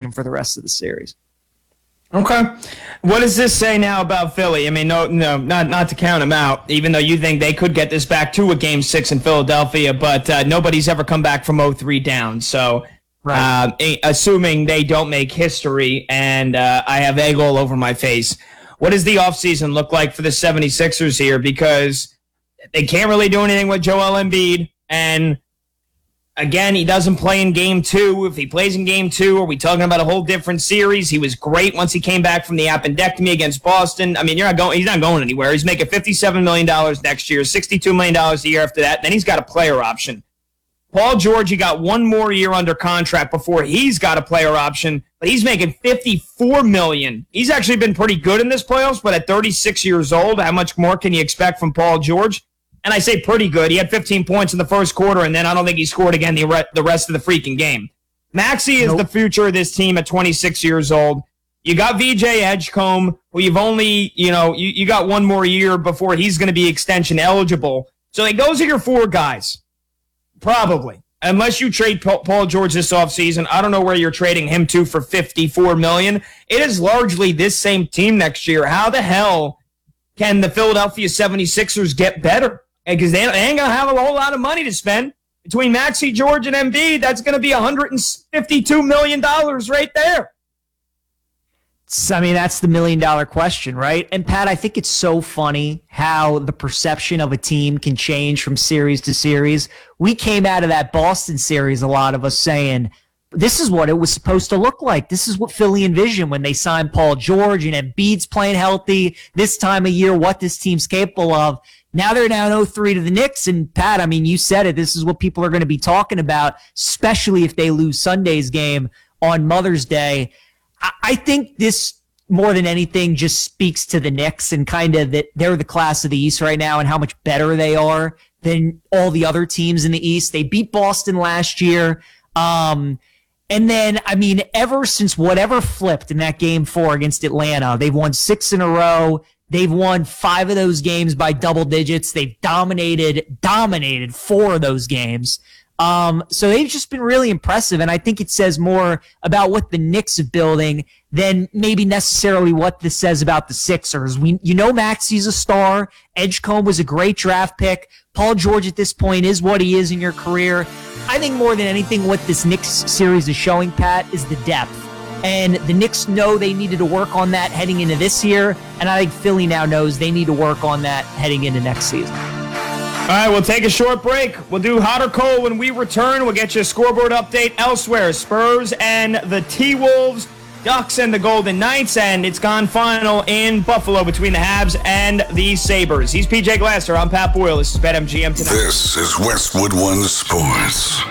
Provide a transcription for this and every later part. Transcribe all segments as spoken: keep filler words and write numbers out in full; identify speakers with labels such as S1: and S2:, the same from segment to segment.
S1: him for the rest of the series.
S2: Okay. What does this say now about Philly? I mean, no, no, not not to count them out, even though you think they could get this back to a game six in Philadelphia, but uh, nobody's ever come back from oh three down. So, right. uh, assuming they don't make history and uh, I have egg all over my face, what does the offseason look like for the seventy-sixers here? Because they can't really do anything with Joel Embiid, and again, he doesn't play in game two. If he plays in game two, are we talking about a whole different series? He was great once he came back from the appendectomy against Boston. I mean, you're not going. He's not going anywhere. He's making fifty-seven million dollars next year, sixty-two million dollars a year after that. Then he's got a player option. Paul George, he got one more year under contract before he's got a player option, but he's making fifty-four million dollars. He's actually been pretty good in this playoffs, but at thirty-six years old, how much more can you expect from Paul George? And I say pretty good. He had fifteen points in the first quarter, and then I don't think he scored again the, re- the rest of the freaking game. Maxey is nope. the future of this team at twenty-six years old. You got V J Edgecombe, who you've only, you know, you, you got one more year before he's going to be extension eligible. So those are your four guys. Probably. Unless you trade Paul George this offseason, I don't know where you're trading him to for fifty-four million dollars. It is largely this same team next year. How the hell can the Philadelphia seventy-sixers get better? Because they ain't going to have a whole lot of money to spend. Between Maxey, George, and Embiid, that's going to be one hundred fifty-two million dollars right there.
S1: So, I mean, that's the million-dollar question, right? And, Pat, I think it's so funny how the perception of a team can change from series to series. We came out of that Boston series, a lot of us saying, this is what it was supposed to look like. This is what Philly envisioned when they signed Paul George and Embiid's playing healthy this time of year, what this team's capable of. Now they're down oh three to the Knicks, and Pat, I mean, you said it. This is what people are going to be talking about, especially if they lose Sunday's game on Mother's Day. I, I think this, more than anything, just speaks to the Knicks and kind of that they're the class of the East right now and how much better they are than all the other teams in the East. They beat Boston last year. Um, and then, I mean, ever since whatever flipped in that game four against Atlanta, they've won six in a row. They've won five of those games by double digits. They've dominated, dominated four of those games. Um, so they've just been really impressive, and I think it says more about what the Knicks are building than maybe necessarily what this says about the Sixers. We, you know, Maxey's a star. Edgecombe was a great draft pick. Paul George at this point is what he is in your career. I think more than anything what this Knicks series is showing, Pat, is the depth. And the Knicks know they needed to work on that heading into this year, and I think Philly now knows they need to work on that heading into next season.
S2: All right, we'll take a short break. We'll do hot or cold when we return. We'll get you a scoreboard update elsewhere. Spurs and the T-Wolves, Ducks and the Golden Knights, and it's gone final in Buffalo between the Habs and the Sabres. He's P J Glasser. I'm Pat Boyle. This is BetMGM Tonight.
S3: This is Westwood One Sports.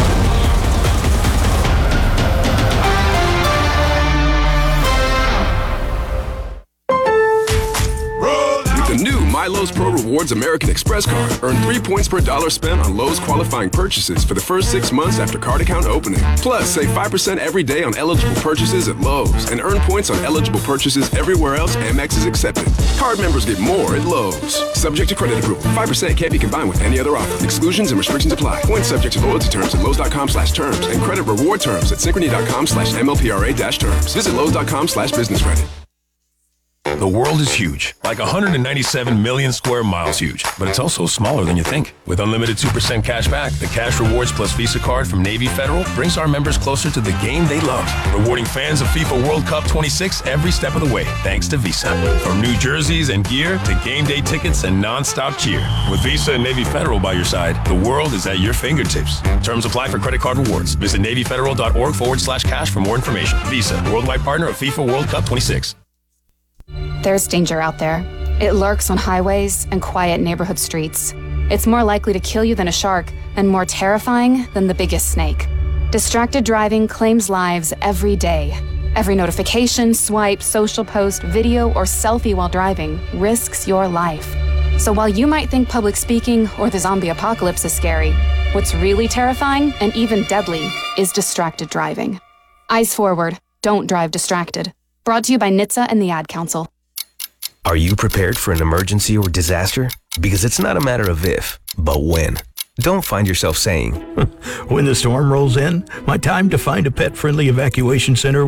S4: Lowe's Pro Rewards American Express card. Earn three points per dollar spent on Lowe's qualifying purchases for the first six months after card account opening. Plus, save five percent every day on eligible purchases at Lowe's and earn points on eligible purchases everywhere else Amex is accepted. Card members get more at Lowe's. Subject to credit approval. five percent can't be combined with any other offer. Exclusions and restrictions apply. Points subject to loyalty terms at Lowe's.com slash terms and credit reward terms at Synchrony.com slash MLPRA dash terms. Visit Lowe's.com slash business credit.
S5: The world is huge, like one hundred ninety-seven million square miles huge, but it's also smaller than you think. With unlimited two percent cash back, the Cash Rewards Plus Visa card from Navy Federal brings our members closer to the game they love, rewarding fans of FIFA World Cup twenty-six every step of the way, thanks to Visa. From new jerseys and gear to game day tickets and non-stop cheer. With Visa and Navy Federal by your side, the world is at your fingertips. Terms apply for credit card rewards. Visit NavyFederal.org forward slash cash for more information. Visa, worldwide partner of FIFA World Cup twenty-six.
S6: There's danger out there. It lurks on highways and quiet neighborhood streets. It's more likely to kill you than a shark and more terrifying than the biggest snake. Distracted driving claims lives every day. Every notification, swipe, social post, video, or selfie while driving risks your life. So while you might think public speaking or the zombie apocalypse is scary, what's really terrifying and even deadly is distracted driving. Eyes forward. Don't drive distracted. Brought to you by N H T S A and the Ad Council.
S7: Are you prepared for an emergency or disaster? Because it's not a matter of if, but when. Don't find yourself saying,
S8: when the storm rolls in, my time to find a pet-friendly evacuation center